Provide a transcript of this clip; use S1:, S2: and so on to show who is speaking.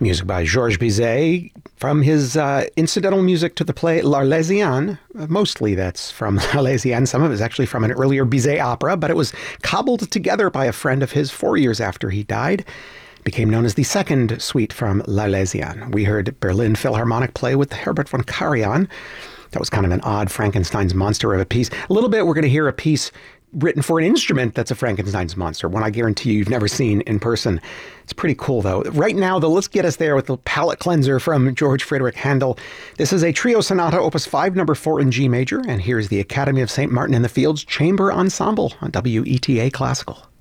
S1: Music by Georges Bizet from his incidental music to the play L'Arlésienne. Mostly that's from L'Arlésienne. Some of it is actually from an earlier Bizet opera, but it was cobbled together by a friend of his 4 years after he died. It became known as the second suite from L'Arlésienne. We heard Berlin Philharmonic play with Herbert von Karajan. That was kind of an odd Frankenstein's monster of a piece. A little bit, we're going to hear a piece written for an instrument that's a Frankenstein's monster, one I guarantee you've never seen in person. It's pretty cool, though. Right now, though, let's get us there with the palate cleanser from George Friedrich Handel. This is a trio sonata, opus 5, number 4 in G major, and here's the Academy of St. Martin in the Fields Chamber Ensemble on WETA Classical.